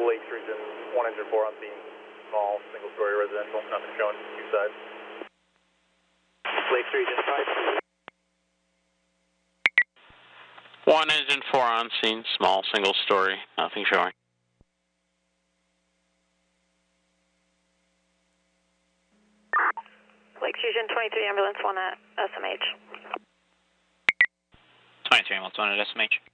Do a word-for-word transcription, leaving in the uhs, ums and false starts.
Lakes Region, one engine four on scene, small, single-story residential, nothing showing, two sides. Lakes Region five two. One engine four on scene, small, single-story, nothing showing. Lakes Region twenty-three, ambulance one at S M H. twenty-three, ambulance one at S M H.